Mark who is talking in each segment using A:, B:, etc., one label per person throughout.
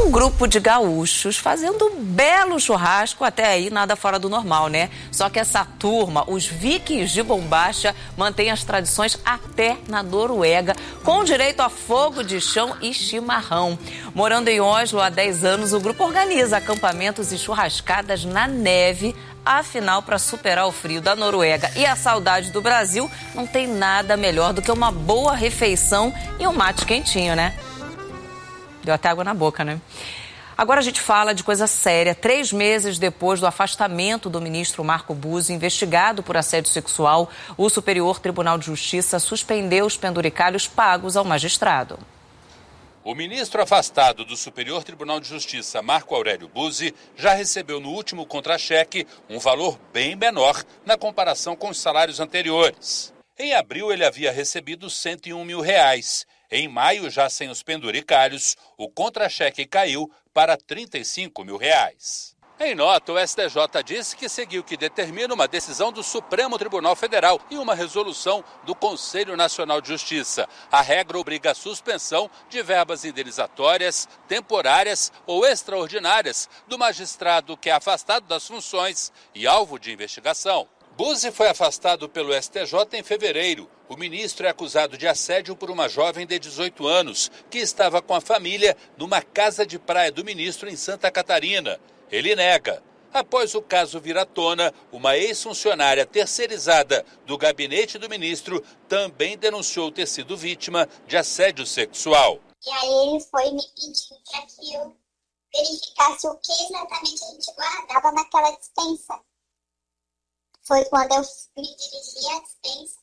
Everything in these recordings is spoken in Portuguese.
A: um grupo de gaúchos fazendo um belo churrasco, até aí nada fora do normal, né? Só que essa turma, os Vikings de Bombacha, mantém as tradições até na Noruega, com direito a fogo de chão e chimarrão. Morando em Oslo há 10 anos, o grupo organiza acampamentos e churrascadas na neve. Afinal, para superar o frio da Noruega e a saudade do Brasil, não tem nada melhor do que uma boa refeição e um mate quentinho, né? Deu até água na boca, né? Agora a gente fala de coisa séria. 3 meses depois do afastamento do ministro Marco Buzzi, investigado por assédio sexual, o Superior Tribunal de Justiça suspendeu os penduricalhos pagos ao magistrado.
B: O ministro afastado do Superior Tribunal de Justiça, Marco Aurélio Buzzi, já recebeu no último contra-cheque um valor bem menor na comparação com os salários anteriores. Em abril, ele havia recebido R$101 mil. Em maio, já sem os penduricalhos, o contra-cheque caiu para R$35 mil. Em nota, o STJ disse que seguiu o que determina uma decisão do Supremo Tribunal Federal e uma resolução do Conselho Nacional de Justiça. A regra obriga a suspensão de verbas indenizatórias, temporárias ou extraordinárias do magistrado que é afastado das funções e alvo de investigação. Buzzi foi afastado pelo STJ em fevereiro. O ministro é acusado de assédio por uma jovem de 18 anos que estava com a família numa casa de praia do ministro em Santa Catarina. Ele nega. Após o caso vir à tona, uma ex-funcionária terceirizada do gabinete do ministro também denunciou ter sido vítima de assédio sexual.
C: E aí ele foi me pedir para que eu verificasse o que exatamente a gente guardava naquela dispensa. Foi quando eu me dirigi à dispensa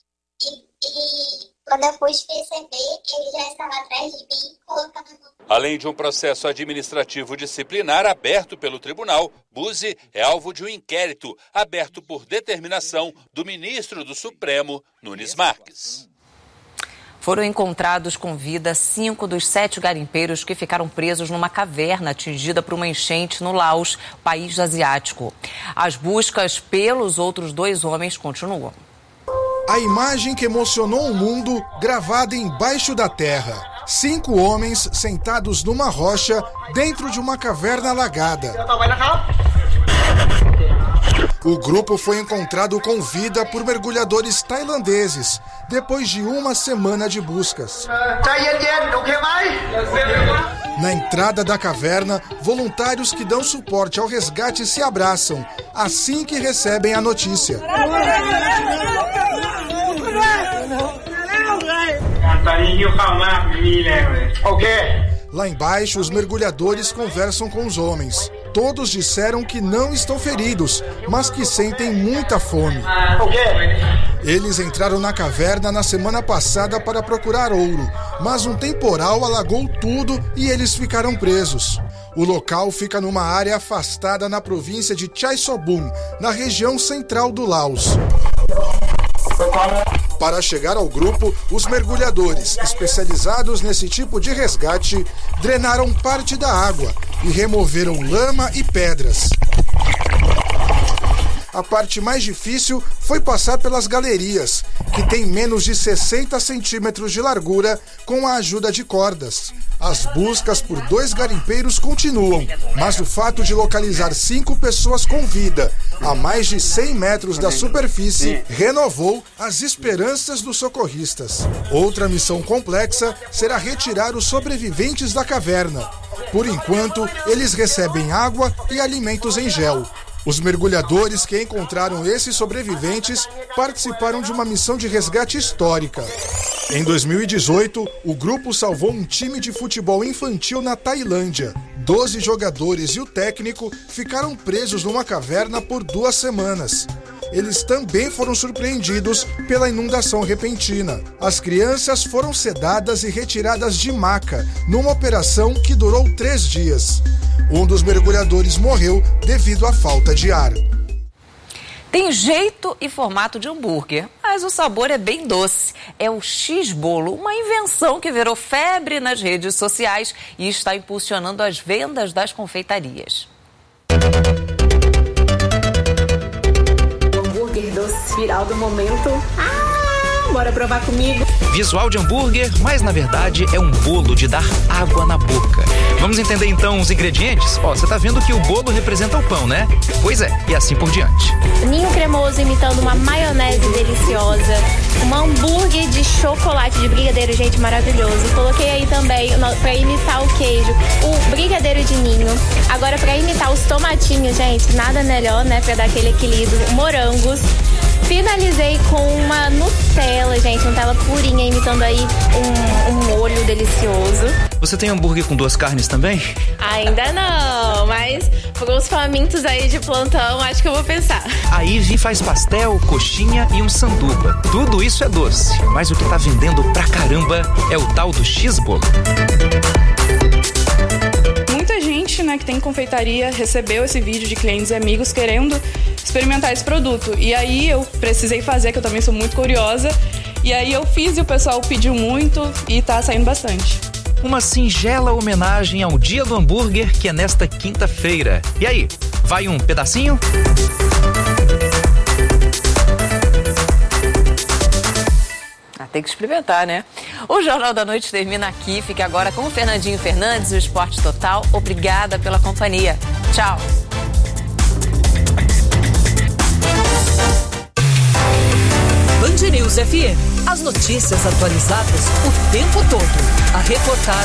C: e quando eu pude perceber que ele já estava atrás de mim, colocando a mão.
B: Além de um processo administrativo disciplinar aberto pelo tribunal, Buzzi é alvo de um inquérito aberto por determinação do ministro do Supremo, Nunes Marques.
A: Foram encontrados com vida 5 dos 7 garimpeiros que ficaram presos numa caverna atingida por uma enchente no Laos, país asiático. As buscas pelos outros 2 homens continuam.
D: A imagem que emocionou o mundo, gravada embaixo da terra. 5 homens sentados numa rocha dentro de uma caverna alagada. O grupo foi encontrado com vida por mergulhadores tailandeses, depois de uma semana de buscas. Na entrada da caverna, voluntários que dão suporte ao resgate se abraçam, assim que recebem a notícia. Lá embaixo, os mergulhadores conversam com os homens. Todos disseram que não estão feridos, mas que sentem muita fome. Eles entraram na caverna na semana passada para procurar ouro, mas um temporal alagou tudo e eles ficaram presos. O local fica numa área afastada na província de Chaisomon, na região central do Laos. Para chegar ao grupo, os mergulhadores, especializados nesse tipo de resgate, drenaram parte da água e removeram lama e pedras. A parte mais difícil foi passar pelas galerias, que têm menos de 60 centímetros de largura, com a ajuda de cordas. As buscas por 2 garimpeiros continuam, mas o fato de localizar 5 pessoas com vida a mais de 100 metros da superfície renovou as esperanças dos socorristas. Outra missão complexa será retirar os sobreviventes da caverna. Por enquanto, eles recebem água e alimentos em gel. Os mergulhadores que encontraram esses sobreviventes participaram de uma missão de resgate histórica. Em 2018, o grupo salvou um time de futebol infantil na Tailândia. 12 jogadores e o técnico ficaram presos numa caverna por 2 semanas. Eles também foram surpreendidos pela inundação repentina. As crianças foram sedadas e retiradas de maca, numa operação que durou 3 dias. Um dos mergulhadores morreu devido à falta de ar.
A: Tem jeito e formato de hambúrguer, mas o sabor é bem doce. É o X-Bolo, uma invenção que virou febre nas redes sociais e está impulsionando as vendas das confeitarias.
E: O hambúrguer doce viral do momento. Bora provar comigo.
F: Visual de hambúrguer, mas na verdade é um bolo de dar água na boca. Vamos entender então os ingredientes? Ó, você tá vendo que o bolo representa o pão, né? Pois é, e assim por diante.
G: Ninho cremoso imitando uma maionese deliciosa. Um hambúrguer de chocolate de brigadeiro, gente, maravilhoso. Coloquei aí também, pra imitar o queijo, o brigadeiro de ninho. Agora, pra imitar os tomatinhos, gente, nada melhor, né? Pra dar aquele equilíbrio. Morangos. Finalizei com uma Nutella, gente, Nutella purinha, imitando aí um molho delicioso.
F: Você tem hambúrguer com 2 carnes também?
G: Ainda não, mas por uns famintos aí de plantão, acho que eu vou pensar.
F: A Ivy faz pastel, coxinha e um sanduba. Tudo isso é doce, mas o que tá vendendo pra caramba é o tal do X-bolo.
H: Muita gente, né, que tem confeitaria recebeu esse vídeo de clientes e amigos querendo experimentar esse produto. E aí eu precisei fazer, que eu também sou muito curiosa. E aí eu fiz e o pessoal pediu muito e tá saindo bastante.
F: Uma singela homenagem ao Dia do Hambúrguer, que é nesta quinta-feira. E aí, vai um pedacinho?
A: Tem que experimentar, né? O Jornal da Noite termina aqui. Fique agora com o Fernandinho Fernandes, o Esporte Total. Obrigada pela companhia. Tchau.
I: Band News FM. As notícias atualizadas o tempo todo. A reportagem